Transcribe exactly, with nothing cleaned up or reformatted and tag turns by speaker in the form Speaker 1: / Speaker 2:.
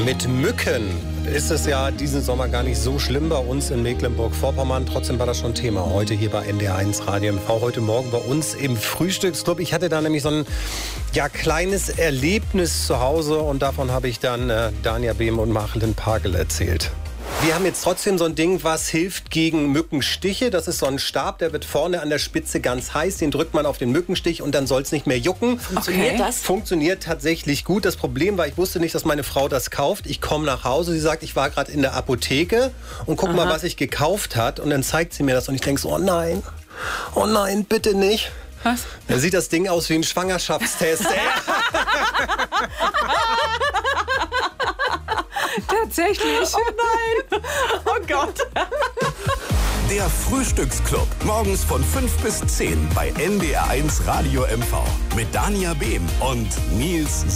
Speaker 1: Mit Mücken ist es ja diesen Sommer gar nicht so schlimm bei uns in Mecklenburg-Vorpommern. Trotzdem war das schon Thema heute hier bei N D R eins Radio M V. Heute Morgen bei uns im Frühstücksclub. Ich hatte da nämlich so ein ja, kleines Erlebnis zu Hause und davon habe ich dann äh, Dania Behm und Machelin Pagel erzählt. Wir haben jetzt trotzdem so ein Ding, was hilft gegen Mückenstiche. Das ist so ein Stab, der wird vorne an der Spitze ganz heiß. Den drückt man auf den Mückenstich und dann soll es nicht mehr jucken.
Speaker 2: Funktioniert das?
Speaker 1: Funktioniert tatsächlich gut. Das Problem war, ich wusste nicht, dass meine Frau das kauft. Ich komme nach Hause, sie sagt, ich war gerade in der Apotheke und guck Aha. mal, was ich gekauft hat. Und dann zeigt sie mir das und ich denke so, oh nein, oh nein, bitte nicht.
Speaker 2: Was?
Speaker 1: Dann sieht das Ding aus wie ein Schwangerschaftstest.
Speaker 2: Tatsächlich.
Speaker 3: Oh nein. Oh Gott.
Speaker 4: Der Frühstücksclub. Morgens von fünf bis zehn bei N D R eins Radio M V. Mit Dania Behm und Nils